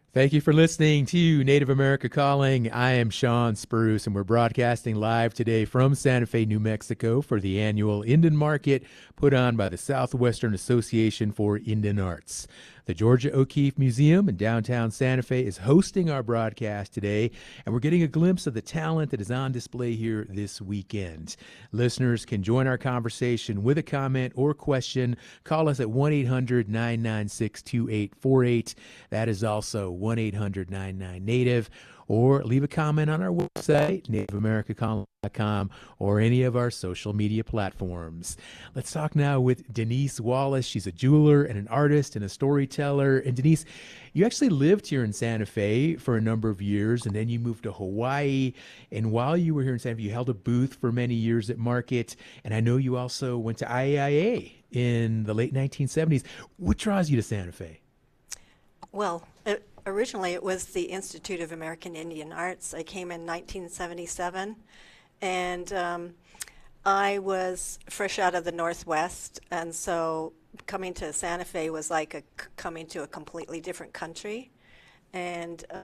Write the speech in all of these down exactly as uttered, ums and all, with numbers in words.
Thank you for listening to Native America Calling. I am Sean Spruce, and we're broadcasting live today from Santa Fe, New Mexico for the annual Indian Market put on by the Southwestern Association for Indian Arts. The Georgia O'Keeffe Museum in downtown Santa Fe is hosting our broadcast today, and we're getting a glimpse of the talent that is on display here this weekend. Listeners can join our conversation with a comment or question. Call us at one eight hundred nine nine six two eight four eight. That is also one eight hundred nine nine native, or leave a comment on our website, native america calling dot com, or any of our social media platforms. Let's talk now with Denise Wallace. She's a jeweler and an artist and a storyteller. And Denise, you actually lived here in Santa Fe for a number of years, and then you moved to Hawaii. And while you were here in Santa Fe, you held a booth for many years at Market. And I know you also went to I A I A in the late nineteen seventies. What draws you to Santa Fe? Well, it, originally it was the Institute of American Indian Arts. I came in nineteen seventy-seven, and um, I was fresh out of the Northwest, and so coming to Santa Fe was like a, c- coming to a completely different country, and uh,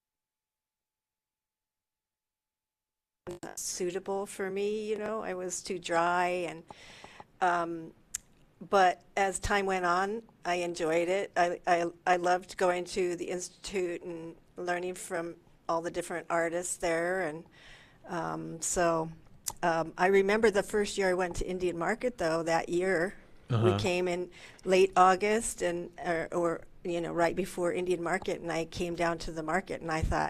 not suitable for me. You know, I was too dry, and um, but as time went on, I enjoyed it. I, I, I loved going to the Institute and learning from all the different artists there. And um, so um, I remember the first year I went to Indian Market, though, that year. We Uh-huh. came in late August and or, or you know right before Indian Market, and I came down to the market and I thought,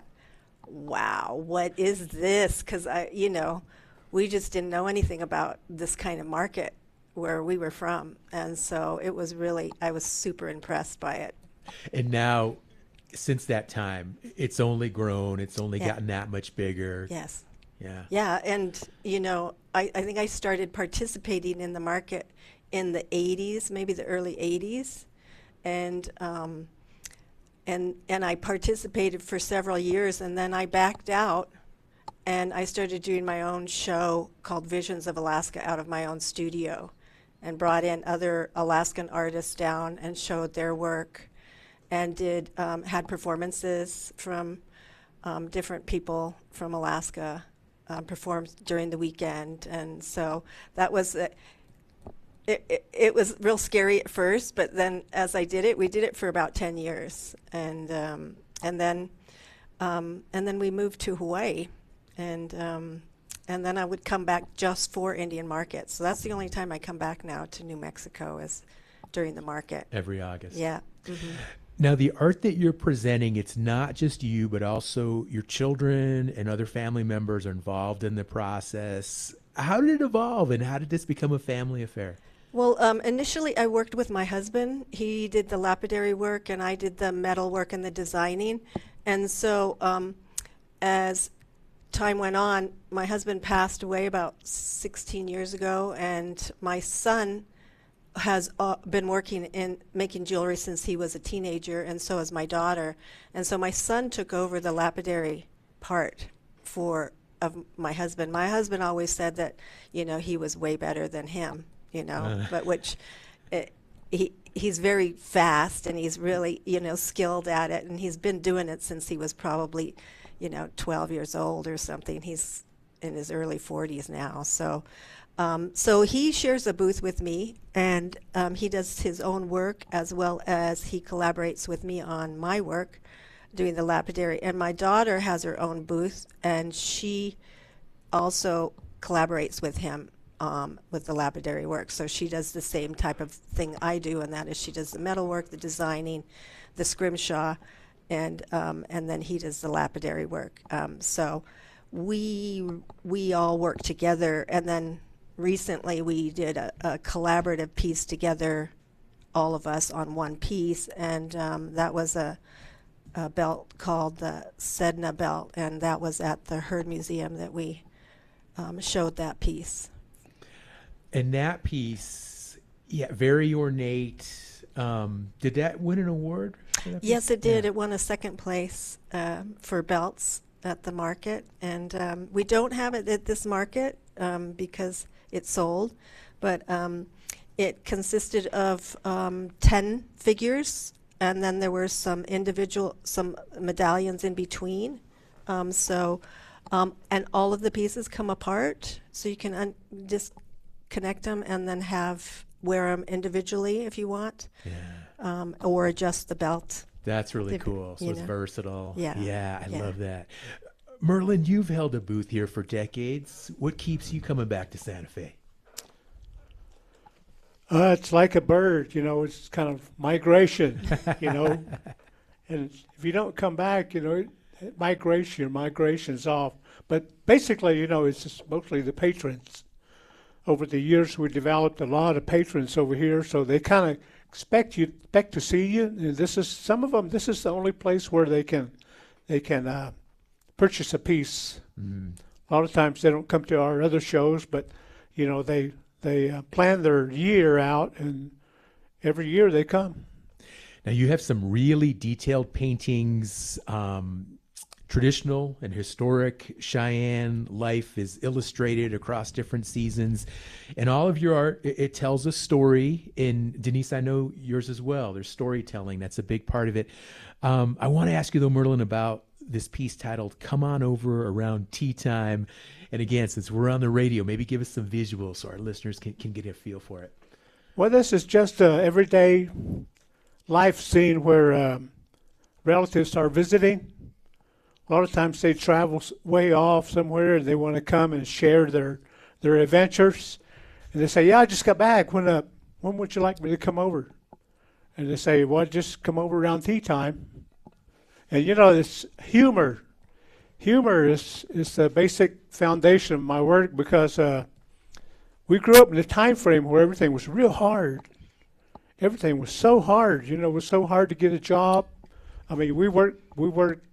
wow, what is this? Because I, you know, we just didn't know anything about this kind of market where we were from. And so it was really, I was super impressed by it. And now, since that time, it's only grown. It's only Yeah. gotten that much bigger. Yes. Yeah. Yeah. And, you know, I, I think I started participating in the market in the eighties, maybe the early eighties. And, um, and, and I participated for several years, and then I backed out and I started doing my own show called Visions of Alaska out of my own studio, and brought in other Alaskan artists down and showed their work, and did um, had performances from um, different people from Alaska um, performed during the weekend. And so that was uh, it, it, it was real scary at first, but then as I did it, we did it for about ten years, and um, and then um, and then we moved to Hawaii, and um, and then I would come back just for Indian Market. So that's the only time I come back now to New Mexico, is during the market. Every August. Yeah. hmm Now, the art that you're presenting, it's not just you, but also your children and other family members are involved in the process. How did it evolve, and how did this become a family affair? Well, um, initially I worked with my husband. He did the lapidary work, and I did the metal work and the designing. And so um, as time went on, my husband passed away about sixteen years ago, and my son has uh, been working in making jewelry since he was a teenager, and so has my daughter. And so my son took over the lapidary part for of my husband. My husband always said that, you know, he was way better than him, you know, Uh. but which it, he he's very fast, and he's really, you know, skilled at it, and he's been doing it since he was probably, you know, twelve years old or something. He's in his early forties now. So um, so he shares a booth with me, and um, he does his own work as well as he collaborates with me on my work doing the lapidary. And my daughter has her own booth, and she also collaborates with him um, with the lapidary work. So she does the same type of thing I do, and that is she does the metal work, the designing, the scrimshaw, and um, and then he does the lapidary work. Um, so we we all work together, and then recently we did a, a collaborative piece together, all of us on one piece, and um, that was a, a belt called the Sedna belt, and that was at the Heard Museum that we um, showed that piece. And that piece, yeah, very ornate. Um, did that win an award for that piece? Yes, it did. Yeah. It won a second place um, for belts at the market, and um, we don't have it at this market um, because it's sold, but um, it consisted of um, ten figures and then there were some individual, some medallions in between. Um, so, um, and all of the pieces come apart, so you can un- disconnect them and then have wear them individually if you want, Yeah. um, or adjust the belt. That's really If- cool. So you it's know. versatile. Yeah. Yeah, I Yeah. love that. Merlin, you've held a booth here for decades. What keeps you coming back to Santa Fe? Uh, it's like a bird, you know, it's kind of migration, you know. And if you don't come back, you know, it, migration, your migration's off. But basically, you know, it's just mostly the patrons. Over the years, we developed a lot of patrons over here, so they kind of expect you expect to see you. And this is some of them. This is the only place where they can they can uh, purchase a piece. Mm. A lot of times they don't come to our other shows, but you know they they uh, plan their year out, and every year they come. Now you have some really detailed paintings. Um, traditional and historic Cheyenne life is illustrated across different seasons, and all of your art, it, it tells a story. And Denise, I know yours as well. There's storytelling. That's a big part of it. Um, I want to ask you though, Merlin, about this piece titled "Come On Over Around Tea Time." And again, since we're on the radio, maybe give us some visuals so our listeners can, can get a feel for it. Well, this is just a everyday life scene where um, relatives are visiting. A lot of times they travel s- way off somewhere and they want to come and share their their adventures. And they say, "Yeah, I just got back. When uh, when would you like me to come over?" And they say, "Well, just come over around tea time." And you know, it's humor. Humor is is the basic foundation of my work because uh, we grew up in a time frame where everything was real hard. Everything was so hard. You know, it was so hard to get a job. I mean, we worked we worked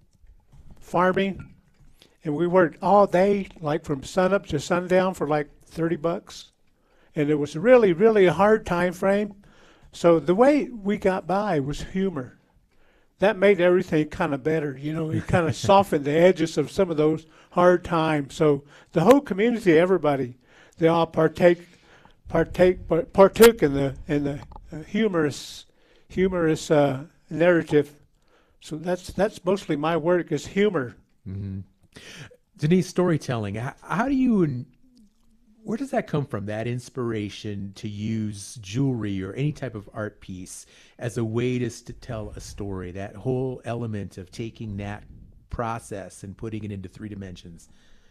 farming, and we worked all day, like from sunup to sundown, for like thirty bucks. And it was really, really a hard time frame. So the way we got by was humor. That made everything kind of better. You know, it kind of softened the edges of some of those hard times. So the whole community, everybody, they all partake, partake, part- partook in the in the uh, humorous, humorous uh, narrative. So that's that's mostly my work is humor. Mm-hmm. Denise, storytelling. How, how do you, where does that come from? That inspiration to use jewelry or any type of art piece as a way to, to tell a story? That whole element of taking that process and putting it into three dimensions.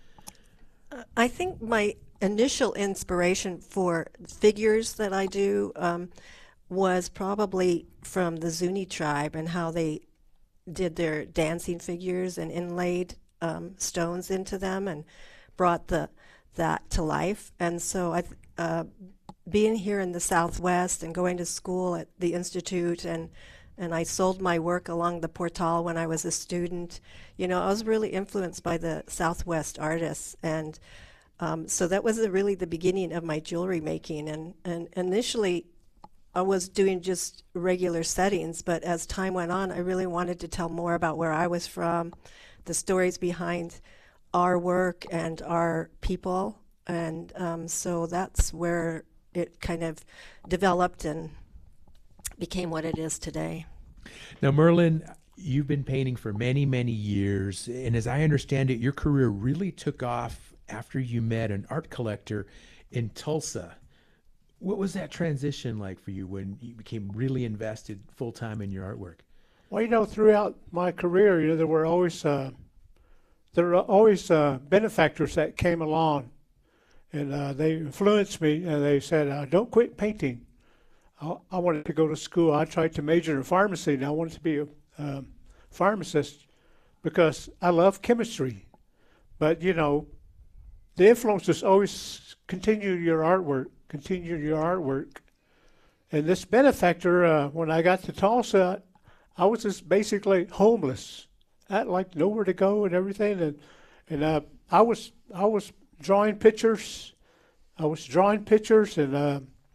Uh, I think my initial inspiration for figures that I do um, was probably from the Zuni tribe and how they did their dancing figures and inlaid um, stones into them and brought the that to life. And so I, th- uh, being here in the Southwest and going to school at the Institute, and and I sold my work along the Portal when I was a student. You know, I was really influenced by the Southwest artists, and um, so that was the, really the beginning of my jewelry making. And and initially, I was doing just regular settings, but as time went on, I really wanted to tell more about where I was from, the stories behind our work and our people, and um, so that's where it kind of developed and became what it is today. Now, Merlin, you've been painting for many, many years, and as I understand it, your career really took off after you met an art collector in Tulsa. What was that transition like for you when you became really invested full time in your artwork? Well, you know, throughout my career, you know, there were always uh, there were always uh, benefactors that came along, and uh, they influenced me. And they said, uh, "Don't quit painting." I, I wanted to go to school. I tried to major in pharmacy, and I wanted to be a um, pharmacist because I love chemistry. But you know, the influence is always continue your artwork, continue your artwork. And this benefactor, uh, when I got to Tulsa, I was just basically homeless. I had like nowhere to go and everything, and and uh, I was I was drawing pictures. I was drawing pictures, and uh,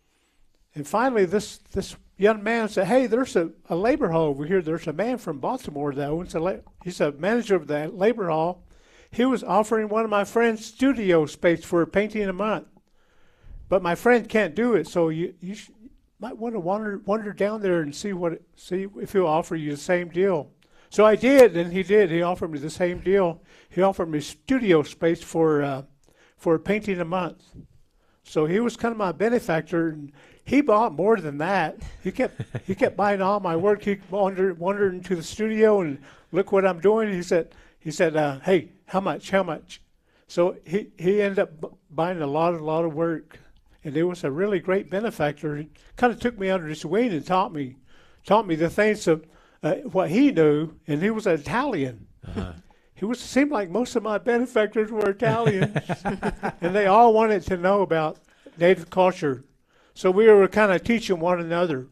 and finally this this young man said, "Hey, there's a, a labor hall over here. There's a man from Baltimore that owns a la- he's a manager of that labor hall. He was offering one of my friends studio space for a painting a month, but my friend can't do it. So you you sh- might want to wander wander down there and see what it, see if he'll offer you the same deal. So I did, and he did. He offered me the same deal. He offered me studio space for uh, for a painting a month. So he was kind of my benefactor, and he bought more than that. He kept he kept buying all my work. He wandered wandered into the studio and look what I'm doing. He said he said, uh, "Hey, how much? How much?" So he he ended up bu- buying a lot a lot of work, and it was a really great benefactor. He kind of took me under his wing and taught me taught me the things of uh, what he knew, and he was Italian. Uh-huh. He was seemed like most of my benefactors were Italians, and they all wanted to know about Native culture. So we were kind of teaching one another.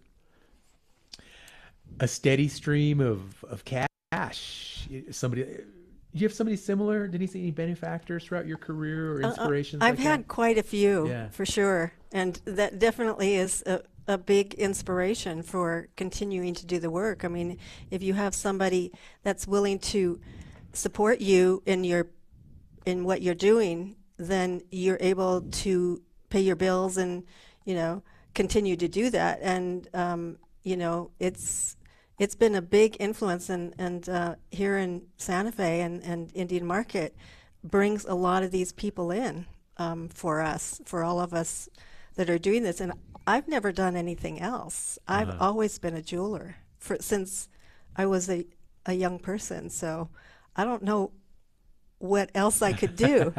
A steady stream of, of cash. Somebody, do you have somebody similar? Did he see any benefactors throughout your career or Uh, uh, inspirations? I've like had that? quite a few, Yeah. for sure, and that definitely is a, a big inspiration for continuing to do the work. I mean, if you have somebody that's willing to support you in your in what you're doing, then you're able to pay your bills and, you know, continue to do that. And um, you know, it's it's been a big influence, and and uh, here in Santa Fe and, and Indian Market brings a lot of these people in um, for us, for all of us that are doing this. And I've never done anything else. I've Uh-huh. always been a jeweler for since I was a, a young person. So I don't know what else I could do.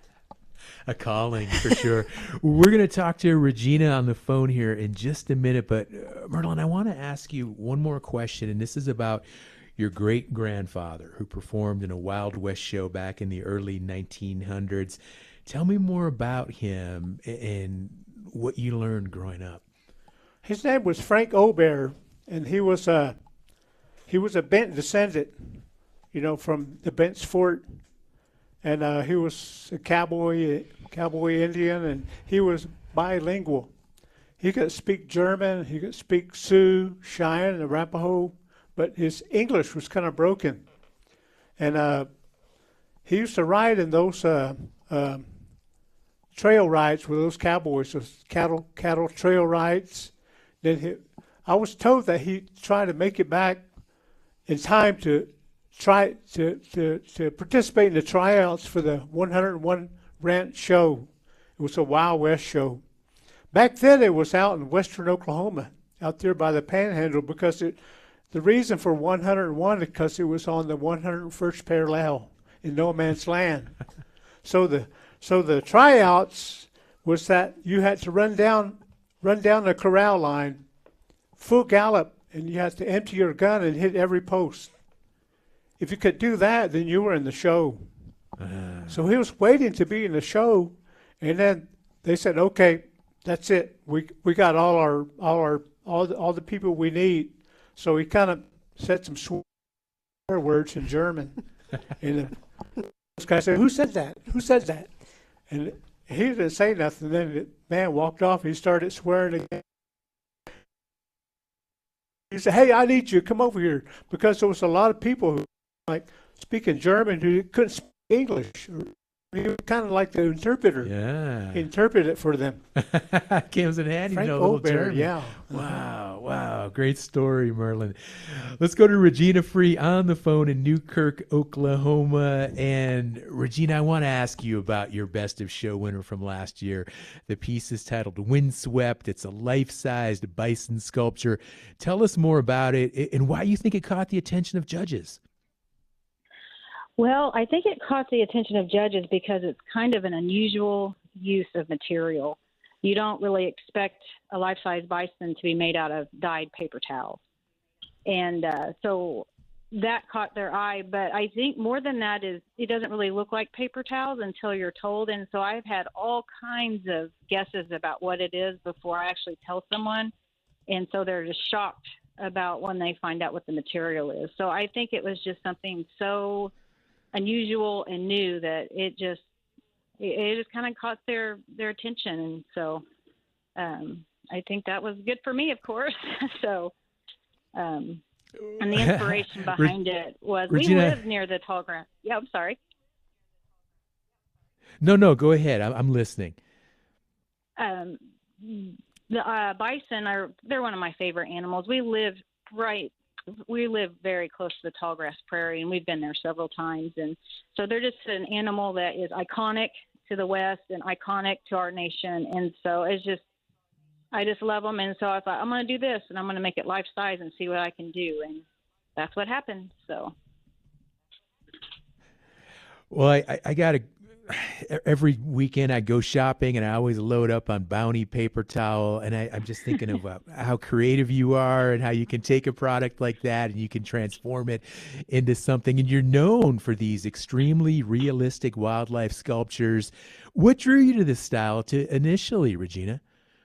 A calling for sure. We're going to talk to Regina on the phone here in just a minute, but uh, Merlin, I want to ask you one more question, and this is about your great grandfather who performed in a Wild West show back in the early nineteen hundreds. Tell me more about him a- and what you learned growing up. His name was Frank Aubert, and he was a he was a Bent descendant, you know, from the Bent's Fort, and uh, he was a cowboy, cowboy Indian, and he was bilingual. He could speak German, he could speak Sioux, Cheyenne, and Arapaho, but his English was kind of broken. And uh, he used to ride in those uh, uh, trail rides with those cowboys, those cattle cattle trail rides. Then he, I was told that he tried to make it back in time to try to, to, to participate in the tryouts for the one oh one Ranch show. It was a Wild West show. Back then it was out in western Oklahoma, out there by the Panhandle, because it, the reason for one oh one is because it was on the one hundred first parallel in no man's land. So the so the tryouts was that you had to run down run down the corral line, full gallop, and you had to empty your gun and hit every post. If you could do that, then you were in the show. Uh, So he was waiting to be in the show, and then they said, "Okay, that's it. We we got all our all our all the, all the people we need." So he kind of said some swear words in German, and the, this guy said, "Who said that? Who said that?" And he didn't say nothing. Then the man walked off. He started swearing again. He said, "Hey, I need you. Come over here," because there was a lot of people who like speaking German who couldn't speak English. He was kind of like the interpreter. yeah. He interpreted it for them. Comes in handy, Frank you know, a little Aubert, German. yeah. Wow, wow. Great story, Merlin. Let's go to Regina Free on the phone in Newkirk, Oklahoma. And Regina, I want to ask you about your Best of Show winner from last year. The piece is titled Windswept. It's a life-sized bison sculpture. Tell us more about it and why you think it caught the attention of judges. Well, I think it caught the attention of judges because it's kind of an unusual use of material. You don't really expect a life-size bison to be made out of dyed paper towels. And uh, so that caught their eye. But I think more than that is it doesn't really look like paper towels until you're told. And so I've had all kinds of guesses about what it is before I actually tell someone. And so they're just shocked about when they find out what the material is. So I think it was just something so unusual and new that it just it, it just kind of caught their their attention. And so um I think that was good for me, of course. so um and the inspiration behind it was Regina, we live near the tall grass. Yeah, I'm sorry. No, no, go ahead. I'm, I'm listening. Um The uh, bison are, they're one of my favorite animals. We live right, we live very close to the tallgrass prairie, and we've been there several times. And so they're just an animal that is iconic to the West and iconic to our nation. And so it's just, I just love them. And so I thought, I'm going to do this, and I'm going to make it life size and see what I can do. And that's what happened. So. Well, I, I, I got to, every weekend I go shopping and I always load up on Bounty paper towel. And I, I'm just thinking of uh, how creative you are and how you can take a product like that and you can transform it into something. And you're known for these extremely realistic wildlife sculptures. What drew you to this style to initially, Regina?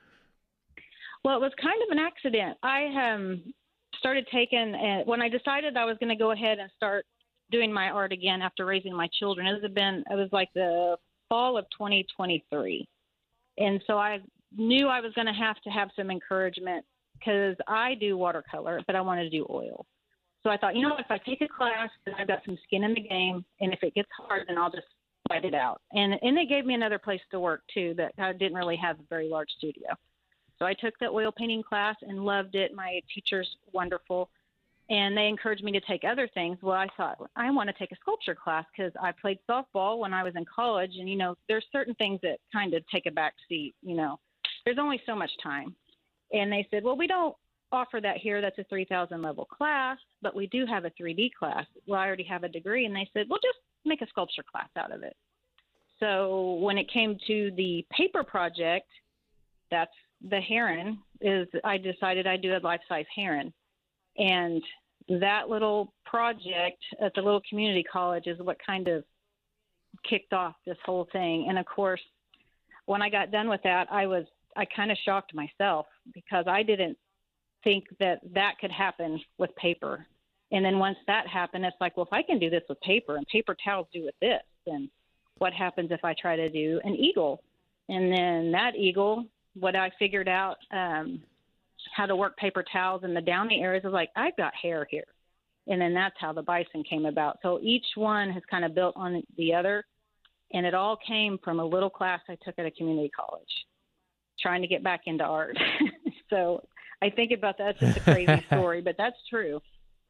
Well, it was kind of an accident. I um, started taking, uh, when I decided I was going to go ahead and start doing my art again after raising my children. It was been it was like the fall of twenty twenty-three, and so I knew I was going to have to have some encouragement because I do watercolor, but I wanted to do oil. So I thought, you know, if I take a class, then I've got some skin in the game, and if it gets hard, then I'll just fight it out. And and it gave me another place to work too, that I didn't really have a very large studio. So I took the oil painting class and loved it. My teacher's wonderful. And they encouraged me to take other things. Well, I thought, I want to take a sculpture class because I played softball when I was in college. And, you know, there's certain things that kind of take a back seat, you know. There's only so much time. And they said, well, we don't offer that here. That's a three thousand level class, but we do have a three D class. Well, I already have a degree. And they said, well, just make a sculpture class out of it. So when it came to the paper project, that's the heron, is I decided I'd do a life-size heron. And that little project at the little community college is what kind of kicked off this whole thing. And of course, when I got done with that, I was, I kind of shocked myself because I didn't think that that could happen with paper. And then once that happened, it's like, well, if I can do this with paper and paper towels do with this, then what happens if I try to do an eagle? And then that eagle, what I figured out, um, how to work paper towels in the downy areas, I was like, I've got hair here. And then that's how the bison came about. So each one has kind of built on the other. And it all came from a little class I took at a community college, trying to get back into art. So I think about that. It's just a crazy story, but that's true.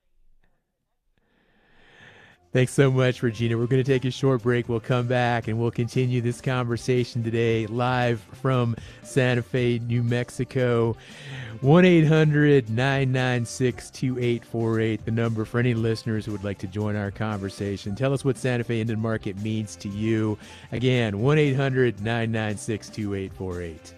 Thanks so much, Regina. We're going to take a short break. We'll come back and we'll continue this conversation today live from Santa Fe, New Mexico. one eight hundred nine nine six two eight four eight, the number for any listeners who would like to join our conversation. Tell us what Santa Fe Indian Market means to you. Again, one eight hundred nine nine six two eight four eight.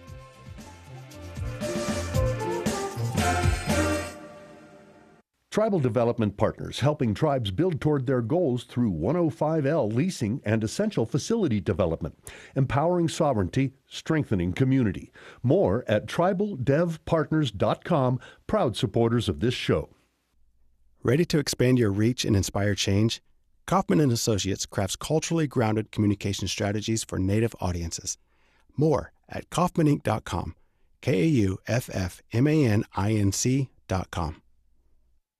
Tribal Development Partners, helping tribes build toward their goals through one oh five L leasing and essential facility development, empowering sovereignty, strengthening community. More at tribal dev partners dot com, proud supporters of this show. Ready to expand your reach and inspire change? Kaufman and Associates crafts culturally grounded communication strategies for Native audiences. More at kaufman inc dot com, K A U F F M A N I N C dot com.